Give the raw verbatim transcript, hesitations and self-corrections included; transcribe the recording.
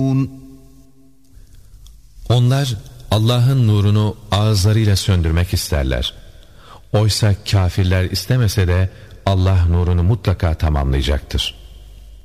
Onlar Allah'ın nurunu ağızlarıyla söndürmek isterler. Oysa kafirler istemese de Allah nurunu mutlaka tamamlayacaktır.